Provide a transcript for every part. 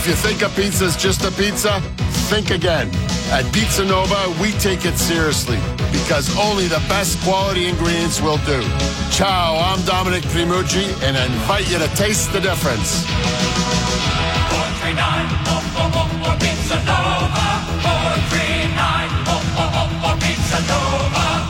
If you think a pizza is just a pizza, think again. At Pizza Nova, we take it seriously because only the best quality ingredients will do. Ciao, I'm Dominic Primucci, and I invite you to taste the difference. 439 Pizza Nova. 439 Pizza Nova.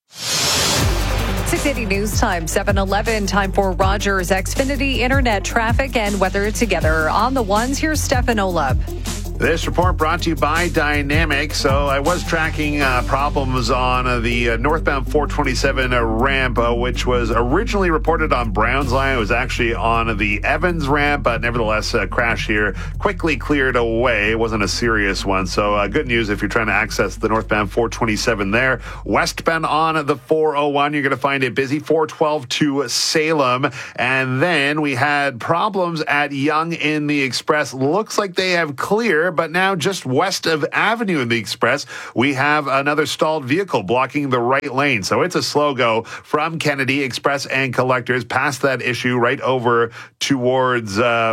680 News Time, 7:11. Time for Rogers Xfinity Internet traffic and weather together. On the ones, here's Stefan Olab. This report brought to you by Dynamic. So I was tracking problems on the northbound 427 ramp, which was originally reported on Browns Line. It was actually on the Evans ramp, but nevertheless, a crash here quickly cleared away. It wasn't a serious one. So good news if you're trying to access the northbound 427 there. Westbound on the 401, you're going to find it busy, 412 to Salem. And then we had problems at Yonge in the Express. Looks like they have cleared. But now just west of Avenue in the Express, we have another stalled vehicle blocking the right lane. So it's a slow go from Kennedy Express and Collectors past that issue right over towards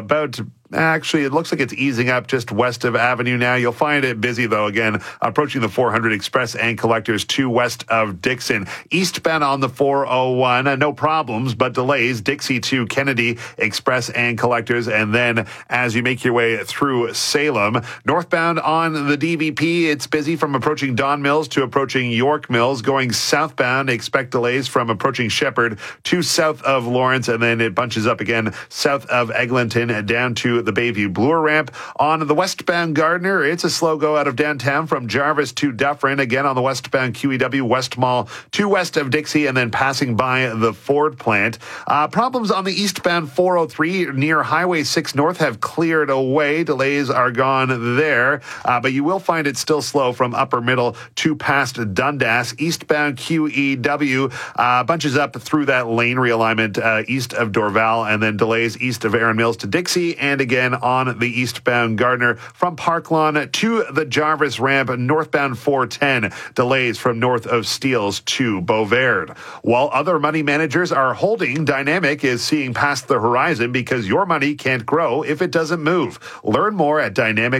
Actually, it looks like it's easing up just west of Avenue now. You'll find it busy, though, again, approaching the 400 Express and Collectors to west of Dixon. Eastbound on the 401, no problems, but delays. Dixie to Kennedy Express and Collectors. And then as you make your way through Salem, northbound on the DVP, it's busy from approaching Don Mills to approaching York Mills. Going southbound, expect delays from approaching Shepherd to south of Lawrence. And then it bunches up again south of Eglinton down to the Bayview Bloor ramp. On the westbound Gardner, it's a slow go out of downtown from Jarvis to Dufferin. Again on the westbound QEW West Mall to west of Dixie and then passing by the Ford plant. Problems on the eastbound 403 near Highway 6 North have cleared away. Delays are gone there, but you will find it still slow from Upper Middle to past Dundas. Eastbound QEW bunches up through that lane realignment east of Dorval and then delays east of Erin Mills to Dixie and again on the eastbound Gardner from Park Lawn to the Jarvis ramp. Northbound 410 delays from north of Steeles to Beauverde. While other money managers are holding, Dynamic is seeing past the horizon because your money can't grow if it doesn't move. Learn more at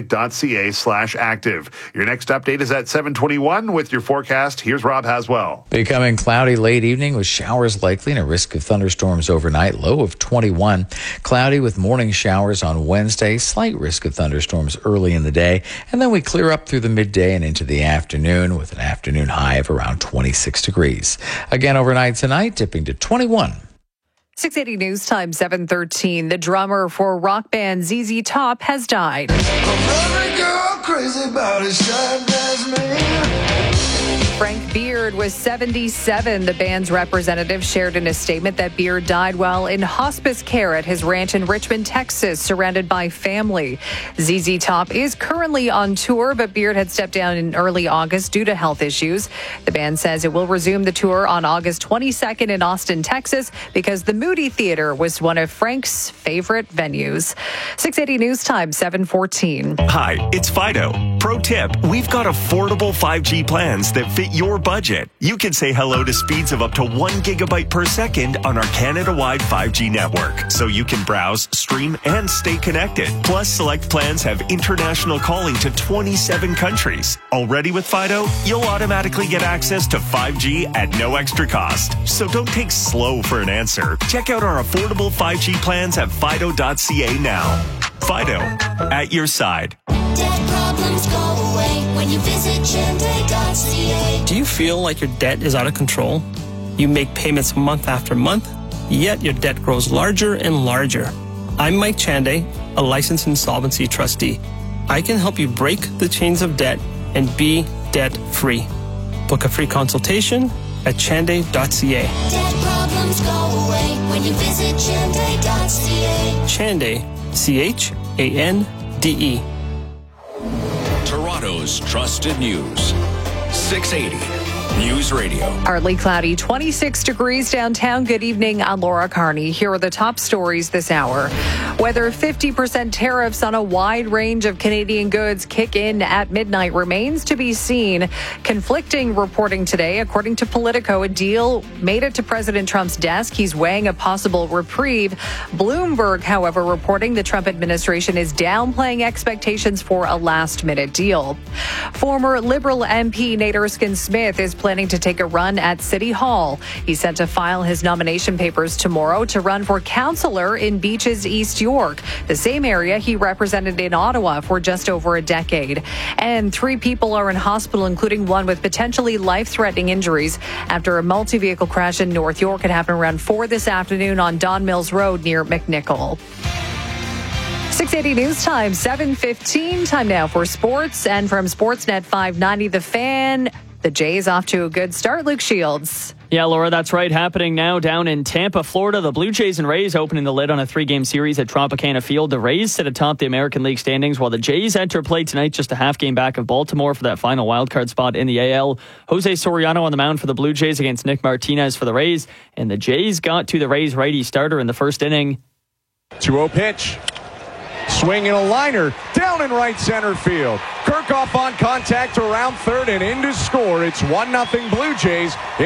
dynamic.ca/active. Your next update is at 7:21 with your forecast. Here's Rob Haswell. Becoming cloudy late evening with showers likely and a risk of thunderstorms overnight. Low of 21. Cloudy with morning showers on Wednesday, slight risk of thunderstorms early in the day, and then we clear up through the midday and into the afternoon with an afternoon high of around 26 degrees. Again overnight tonight, dipping to 21. 680 News Time, 7:13. The drummer for rock band ZZ Top has died. Frank Beard was 77. The band's representative shared in a statement that Beard died while in hospice care at his ranch in Richmond, Texas, surrounded by family. ZZ Top is currently on tour, but Beard had stepped down in early August due to health issues. The band says it will resume the tour on August 22nd in Austin, Texas, because the Moody Theater was one of Frank's favorite venues. 680 News Time, 7:14. Hi, it's Fido. Pro tip, we've got affordable 5G plans that fit your budget. You can say hello to speeds of up to 1 gigabyte per second on our Canada-wide 5G network, so you can browse, stream, and stay connected. Plus, select plans have international calling to 27 countries. Already with Fido, you'll automatically get access to 5G at no extra cost. So don't take slow for an answer. Check out our affordable 5G plans at fido.ca now. Fido, at your side. Debt problems go away when you visit Chande.ca. Do you feel like your debt is out of control? You make payments month after month, yet your debt grows larger and larger. I'm Mike Chande, a licensed insolvency trustee. I can help you break the chains of debt and be debt-free. Book a free consultation at Chande.ca. Debt problems go away when you visit Chande.ca. Chande, Chande. Toronto's trusted news. 680 News Radio. Partly cloudy, 26 degrees downtown. Good evening. I'm Laura Carney. Here are the top stories this hour. Whether 50% tariffs on a wide range of Canadian goods kick in at midnight remains to be seen. Conflicting reporting today. According to Politico, a deal made it to President Trump's desk. He's weighing a possible reprieve. Bloomberg, however, reporting the Trump administration is downplaying expectations for a last-minute deal. Former Liberal MP Nate Erskine-Smith is planning to take a run at City Hall. He's set to file his nomination papers tomorrow to run for councillor in Beaches, East York, the same area he represented in Ottawa for just over a decade. And 3 people are in hospital, including one with potentially life-threatening injuries after a multi-vehicle crash in North York. It happened around 4 this afternoon on Don Mills Road near McNichol. 680 News Time, 7:15. Time now for sports. And from Sportsnet 590, The Fan, the Jays off to a good start. Luke Shields. Yeah, Laura, that's right. Happening now down in Tampa, Florida. The Blue Jays and Rays opening the lid on a 3-game series at Tropicana Field. The Rays sit atop the American League standings, while the Jays enter play tonight just a half game back of Baltimore for that final wildcard spot in the AL. Jose Soriano on the mound for the Blue Jays against Nick Martinez for the Rays. And the Jays got to the Rays righty starter in the first inning. 2-0 pitch. Swing and a liner down in right center field. Kirchhoff on contact around third and in to score. It's 1-0 Blue Jays.